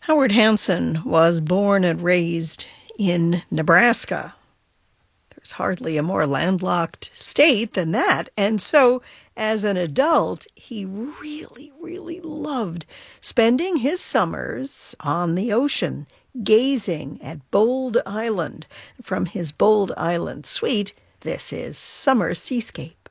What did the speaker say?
Howard Hansen was born and raised in Nebraska. There's hardly a more landlocked state than that. And so, as an adult, he really, really loved spending his summers on the ocean, gazing at Bold Island. From his Bold Island suite, this is Summer Seascape.